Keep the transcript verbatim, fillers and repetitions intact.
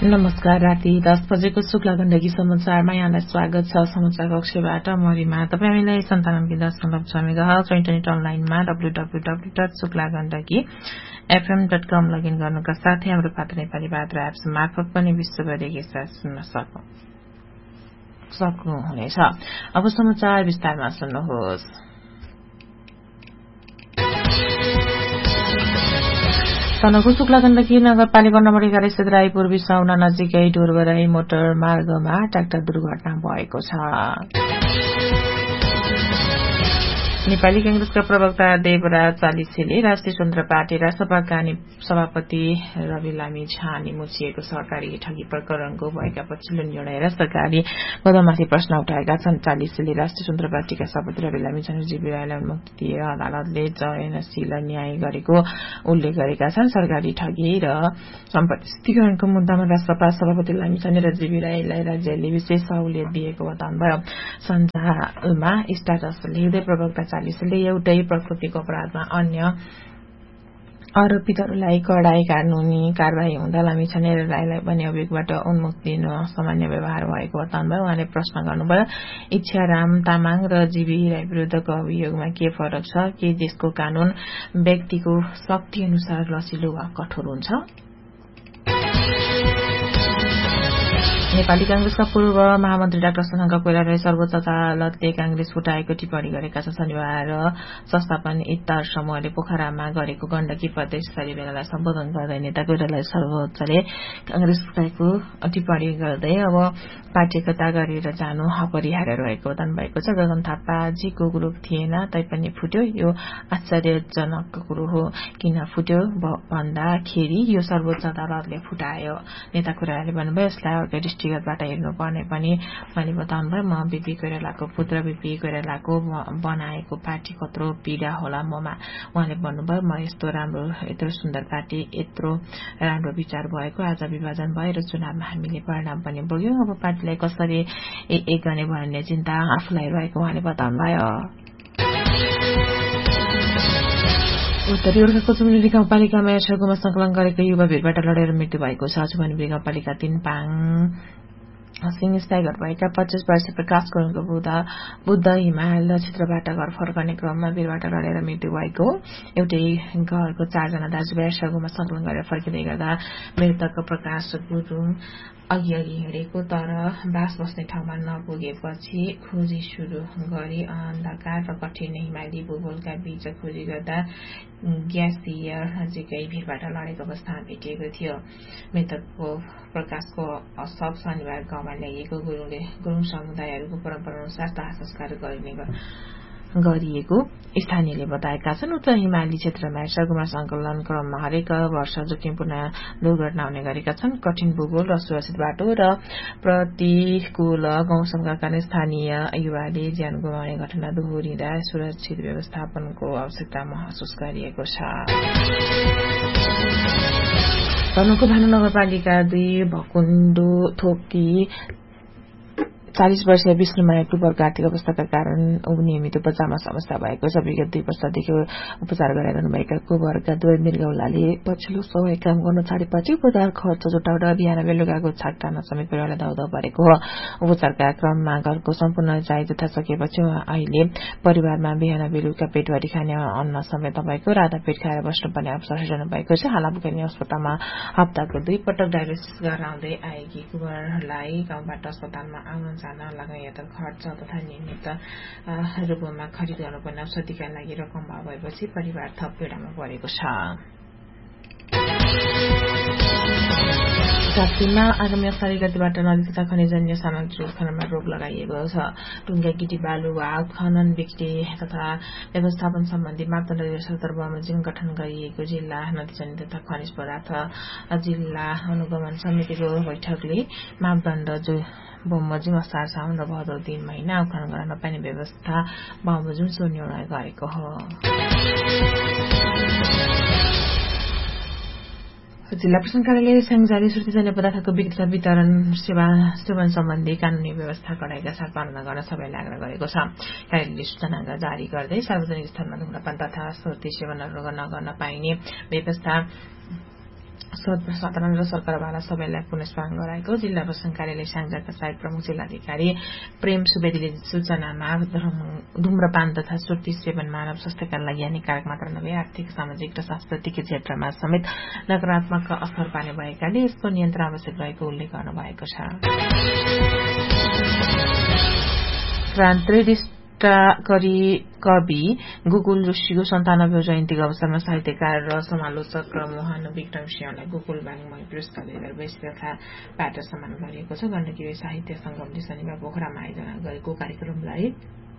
नमस्कार। राति दस बजेको शुक्ला गण्डकी समाचारमा यहाँलाई स्वागत छ। समाचार कक्षबाट म रिमा। तपाईँ हामीलाई सन्तानब्बे दशमलव छ मेगाहर्ज र इन्टरनेट अनलाइनमा W W W dot Shukla Gandaki FM dot com login गर्नुका साथै हाम्रो पात्र नेपाली पात्र एप्स मार्फत पनि विश्वभरि साथ सुन्न सक्नुहुनेछ। अब समाचार विस्तारमा सुन्नुहोस्। तनहुँ शुक्ला गण्डकी नगरपालिका नम्बर एघार स्थित रायपुर बिसाउना नजिकै डोरबराई मोटर मार्गमा ट्र्याक्टर दुर्घटना भएको छ। नेपाली कांग्रेसका प्रवक्ता देवराज चालिसेले राष्ट्रिय स्वतन्त्र पार्टी राष्ट्रपाका सभापति रवि लामी छानी मुछिएको सहकारी ठगी प्रकरणको भएका पछिल्लो निर्णय र सरकारी कदममाथि प्रश्न उठाएका छन्। चालिसेले राष्ट्रिय स्वतन्त्र पार्टीका सभापति रवि लामी छानी जीवीराईलाई उन्मुक्ति दिएर अदालतले चयनशील न्याय गरेको उल्लेख गरेका छन्। सरकारी ठगी र सम्पत्ति स्थिरीकरणको मुद्दामा राष्ट्रपा सभापति लामी छानी र जीवीराईलाई राज्यले विशेष सहुलियत दिएको बताउनुभयो। सञ्जालमा स्ट्याटस लेख्दै प्रवक्ता चालिसले एउटै प्रकृतिको अपराधमा अन्य आरोपितहरूलाई कडाई कानूनी कार्यवाही हुँदा लामिछाने र राईलाई पनि अभियोगबाट उन्मुक्ति दिन सामान्य व्यवहार भएको बताउनुभयो। उहाँले प्रश्न गर्नुभयो, इच्छाराम तामाङ र जीवी राई विरूद्धको अभियोगमा के फरक छ? के देशको कानून व्यक्तिको शक्ति अनुसार लचिलो वा कठोर हुन्छ? नेपाली कांग्रेसका पूर्व महामन्त्री डाक्टर शशाङ्क कोइरालालाई सर्वोच्च अदालतले कांग्रेस फुटाएको टिप्पणी गरेका छन्। शनिबार संस्थापन इत्तर समूहले पोखरामा गरेको गण्डकी प्रदेश स्तरीय भेलालाई सम्बोधन गर्दै नेता कोइरालालाई सर्वोच्चले कांग्रेस फुटाएको टिप्पणी गर्दै अब पार्टी एकता गरेर जानु अपरिहार्य रहेको बताउनु भएको छ। गगन थापाजीको ग्रुप थिएन तैपनि फुट्यो, यो आश्चर्यजनक कुरो हो। किन फुट्यो भन्दाखेरि यो सर्वोच्च अदालतले फुटायो। नेता कोइरालाले भन्नुभयो, यसलाई अर्कै दृष्टिगतबाट हेर्नुपर्ने पनि मैले बताउनुभयो। म बीपी कोइरालाको पुत्र, बीपी कोइरालाको बनाएको पार्टी कत्रो पीड़ा होला ममा। उहाँले भन्नुभयो, म यस्तो राम्रो यत्रो सुन्दर पार्टी, यत्रो राम्रो विचार भएको आज विभाजन भएर चुनावमा हामीले परिणाम पनि भोग्यौं। अब पार्टीलाई कसरी एक गर्ने भन्ने चिन्ता आफूलाई रहेको उहाँले बताउनुभयो। उत्तरी गोर्खाको चुमनी गाउँपालिकामा यशोगोमा संकलन गरेको युवा भिडबाट लडेर मृत्यु भएको छ। चुमनी गाउँपालिका तीन पाङ सिंह स्थायी घर भएका पच्चीस वर्ष प्रकाश गुरुङको बुद्ध बुद्ध हिमाल क्षेत्रबाट घर फर्कने क्रममा भिडबाट लडेर मृत्यु भएको। एउटै घरको चारजना दाजुभाइ यशोगोमा संकलन गरेर फर्किँदै गर्दा मृतक प्रकाश गुरुङ अघि अघि हिँडेको तर बास बस्ने ठाउँमा नपुगेपछि खोजी शुरू गरी अन्धकार र कठिन हिमाली भूगोलका बीच खोजी गर्दा ग्यासियर नजिकै भिडबाट लडेको अवस्थामा भेटिएको थियो। मृतकको प्रकाशको शव शनिबार गाउँमा ल्याइएको गुरुङले गुरुङ समुदायहरूको परम्परा अनुसार दाह संस्कार गरिने गरिएको स्थानीयले बताएका छन्। उत्तर हिमाली क्षेत्रमा यशोगोमा संकलन क्रममा हरेक वर्ष जोखिमपूर्ण दुर्घटना हुने गरेका छन्। कठिन भूगोल, असुरक्षित बाटो र प्रतिकूल मौसमका कारण स्थानीय युवाले ज्यान गुमाउने घटना दोहोरिँदा सुरक्षित व्यवस्थापनको आवश्यकता महसुस गरिएको छ। तनहुँको भानु नगरपालिका दुई भकुण्डो थोकी चालीस वर्षीय विष्णुमाया टुपरको आर्थिक अवस्थाका कारण नियमित उपचारमा समस्या भएको छ। विगत दुई वर्षदेखि उपचार गराइरहनुभएका कुवरका दुवै मृगौलाले पछिल्लो समय काम गर्न छाडेपछि उपचार खर्च जुटाउँदा बिहान बेलुकाको छाकटामा समेत परिवारलाई दाउदाउ परेको हो। उपचारका क्रममा घरको सम्पूर्ण चाहि जुटा सकेपछि अहिले परिवारमा बिहान बेलुका पेटभरि खाने अन्न समेत नभएको र आधा पेट खाएर बस्नुपर्ने अवसर सृजना भएको छ। हालाबुखानी अस्पतालमा हप्ताको दुई पटक डायलिसिस गराउँदै आएकी कुवरलाई गाउँबाट अस्पतालमा आउन जान लगायत खर्च तथा नियमित रूपमा खरिद गर्नुपर्ने औषधिका लागि रकम अभाव भएपछि परिवार थप पीडामा परेको छ। कास्कीमा आगामी असारी गतिबाट नदी तथा खनिजन्य सामग्री उत्खननमा रोक लगाइएको छ। ढुङ्गा गिटी बालु वा उत्खनन बिक्री तथा व्यवस्थापन सम्बन्धी मापदण्ड सत्तर बमोजिम गठन गरिएको जिल्ला नदीजन्य तथा खनिज पदार्थ जिल्ला अनुगमन समितिको बैठकले मापदण्ड जो बमोजिम असार साउन र भदौ तीन महिना उत्खनन गर्न नपाइने व्यवस्था बमोजिम सो निर्णय गरेको हो। जिल्ला प्रशासन कार्यालयले स्याङ्जाली सुर्तीजन्य पदार्थको बिक्री वितरण सेवा सेवन सम्बन्धी कानूनी व्यवस्था कडाइका साथ पालना गर्न सबैलाई आग्रह गरेको छ। कार्यालयले सूचना जारी गर्दै सार्वजनिक स्थलमा धूम्रपान तथा सुर्ती सेवनहरू नगर्न पाइने व्यवस्था सर्वसाधारण र सरकारवाला सबैलाई पुनस्मरण गराएको जिल्ला प्रशासन कार्यालय स्याङ्जाका सहायक प्रमुख जिल्लाधिकारी प्रेम सुवेदीले सूचनामा धूम्रपान तथा सुर्ती सेवन मानव स्वास्थ्यका लागि हानिकारक मात्र नभए आर्थिक सामाजिक र सांस्कृतिक क्षेत्रमा समेत नकारात्मक असर पार्ने भएकाले यसको नियन्त्रण आवश्यक रहेको उल्लेख गर्नुभएको छ। करी कवि गोकुल जोशीको सन्तानब्बे जयन्तीको अवसरमा साहित्यकार र समालोचक मोहन विक्रम सिंहलाई गोकुल बागमय पुरस्कार दुई हजार बाइस तथाबाट सम्मान गरिएको छ। गण्डकी साहित्य संगमले शनिबार पोखरामा आयोजना गरेको कार्यक्रमलाई